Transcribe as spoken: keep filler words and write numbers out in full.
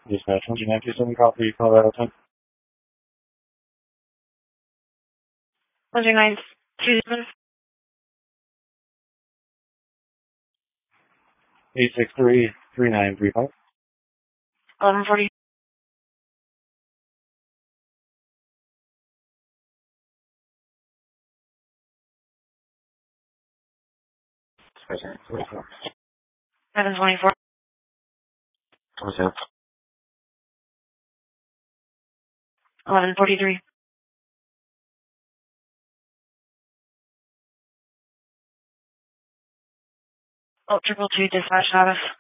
Dispatch one nine two seven, call for you, Colorado ten. one nine two seven. eight six three, three nine three five. eleven forty. seven twenty-four. What's that? eleven forty-three. Oh, triple two dispatch status.